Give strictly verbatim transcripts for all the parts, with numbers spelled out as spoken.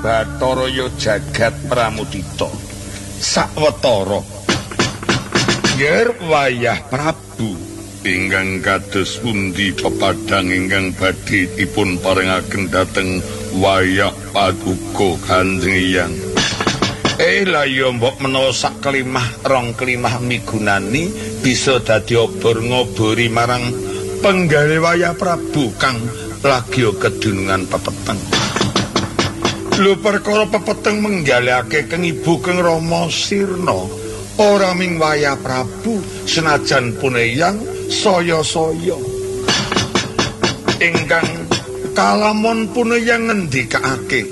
Bathara ya jagat pramudita sawetara nger wayah Prabu ingkang kados pundi pepadang ingkang badhe dipun paringaken dhateng wayah paduka Kanjeng Hyang. Eh la ya mbok menawa sak kelimah rong kelimah migunani bisa dadi obor ngobori marang penggawe wayah Prabu kang lagi kedunungan pepeteng. Lho perkara pepeteng menggalake keng ibu keng Rama Sirna ora ming wayah Prabu senajan puneyang saya-saya ingkang kalamon puneyang ngendikake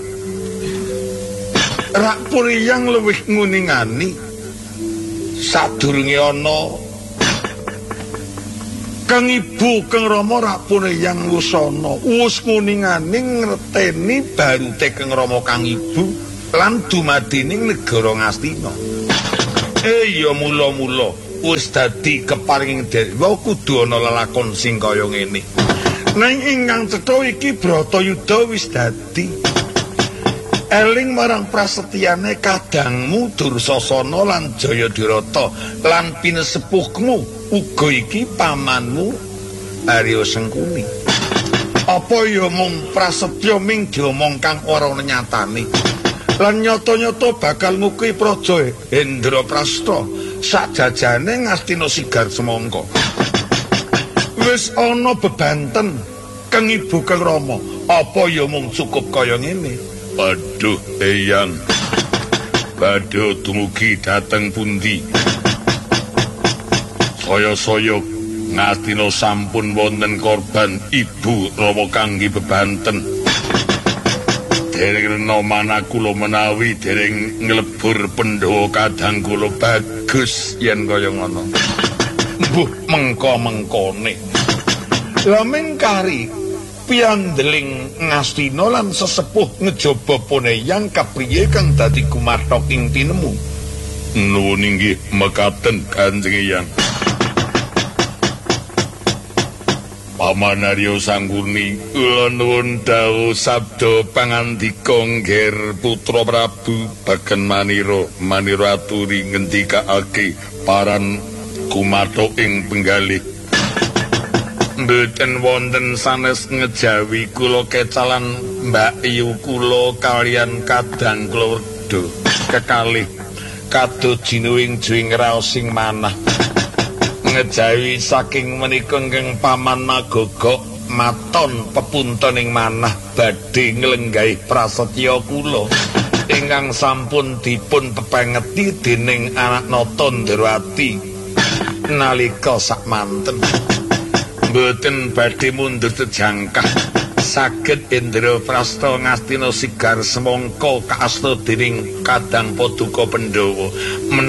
rak puneyang luwih nguningani sadurunge ana kang ibu kang Rama rak puneyang wusana wis nguningani ngerteni bante kang Rama kang ibu lan dumadining negara Ngastina. Eh ya mula-mula wis dadi keparinging dewa kudu ana lelakon sing kaya ngene. Nang ingkang cetha iki Bratayuda wis dadi eling marang prasetyane kadangmu Dursasana lan Jayadrata lan pinesepuhmu uga iki pamanmu Arya Sengkuni. Apa ya mung prasetya ming diomong kang ora nyatane lan nyata-nyata bakal ngukuhi Praja Hendraprasta sakjajane Ngastina Sigar semangka. Wis ana bebanten kang ibu kang Rama, apa ya mung cukup kaya ngene? Aduh, Eyang. Badhe dumugi dhateng pundi? Saya-saya Ngastina sampun wonten korban ibu Rama kangge bebanten. Dereng nomana kula menawi dereng nglebur Pandhawa kadang kula bagus yen kaya ngono. Mbuh mengko-mengkone. Lah mengkari piandeling Ngastina lan sesepuh ngejaba puneyang kapriye kang dadi kumathok ing tinemu. Nuwun inggih mekaten Kanjeng Hyang. Paman Arya Sangkuni kula nuwun dawuh sabda pangandika ngger putra Prabu bagen manira manira aturi ngendikake paran kumathok ing penggalih. Mboten wonten sanes ngejawi kula kecalan Mbak Yu kula kalian kadang kula wedha kekalih kados jinuing juing raos sing manah. Ngejawi saking menika ingkang paman Magogok maton pepuntoning manah badhe nglenggahi prasetya kula ingkang sampun dipun pepengeti dening anak nata Ndrawati nalika sakmanten. Mboten badhe mundur tejangkah saged Indraprasta Ngastina Sigar semangka kaasta dening kadang Paduka Pandhawa.